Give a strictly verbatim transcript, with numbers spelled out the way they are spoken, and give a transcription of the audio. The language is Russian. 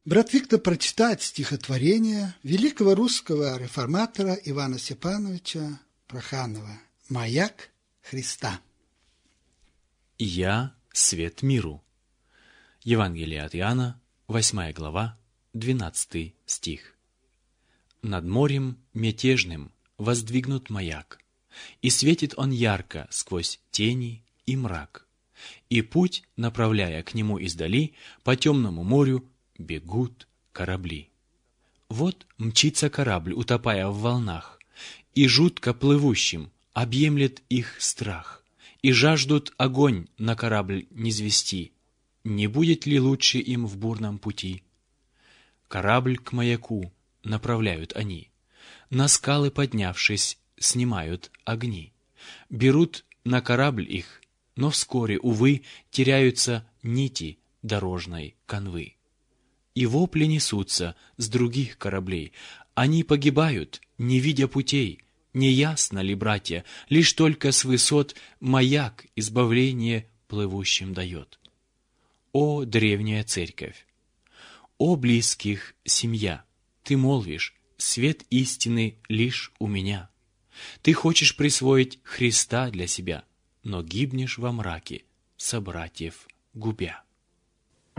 Брат Виктор прочитает стихотворение великого русского реформатора Ивана Степановича Проханова «Маяк Христа». «Я – свет миру». Евангелие от Иоанна, восьмая глава, двенадцатый стих. «Над морем мятежным воздвигнут маяк, и светит он ярко сквозь тени и мрак. И путь, направляя к нему издали, по темному морю бегут корабли. Вот мчится корабль, утопая в волнах, и жутко плывущим объемлет их страх, и жаждут огонь на корабль низвести. Не будет ли лучше им в бурном пути? Корабль к маяку направляют они, на скалы поднявшись, снимают огни, берут на корабль их, но вскоре, увы, теряются нити дорожной канвы. И вопли несутся с других кораблей, они погибают, не видя путей. Не ясно ли, братья, лишь только с высот маяк избавление плывущим дает? О, древняя церковь! О, близких семья! Ты молвишь, свет истины лишь у меня. Ты хочешь присвоить Христа для себя, но гибнешь во мраке, собратьев губя.